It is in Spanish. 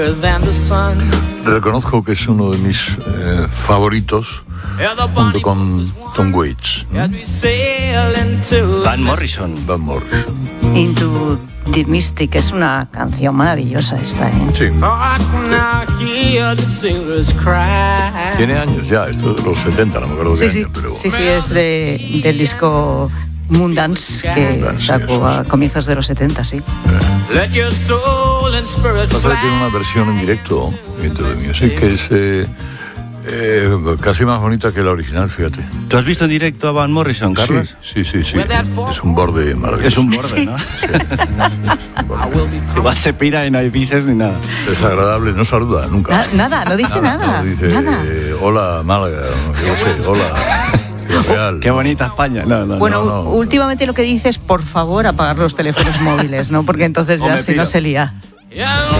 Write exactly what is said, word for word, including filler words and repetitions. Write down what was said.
Reconozco que es uno de mis eh, favoritos, junto con Tom Waits. ¿Mm? Van Morrison. Van Morrison. Into the Mystic es una canción maravillosa esta, ¿eh? Sí. Tiene años ya, esto es de los setenta, no me acuerdo sí, qué sí, año, pero... Sí, sí, es de, del disco Moondance, que Moondance, sacó sí, a comienzos de los setenta, sí. Pasa que tiene una versión en directo, Into the Music, que es eh, eh, casi más bonita que la original, fíjate. ¿Tú has visto en directo a Van Morrison, Carlos? Sí, sí, sí, sí. Es un borde maravilloso. Es un borde, ¿no? Sí, es un borde. Igual se pira y no hay pises ni nada. Desagradable, no saluda nunca. Na- nada, no dice nada. nada. No dice, nada. eh, hola, Málaga, yo sé, hola, Ciudad Real. Qué bonita España. No, no, Bueno, no, no. últimamente lo que dice es por favor apagar los teléfonos móviles, ¿no? Porque entonces O ya me si no piro. se lía.